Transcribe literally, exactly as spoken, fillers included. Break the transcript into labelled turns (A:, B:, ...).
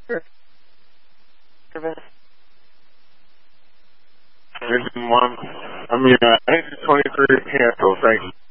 A: Service. Engine one. I mean, uh, engine twenty-three cancel. Thank you.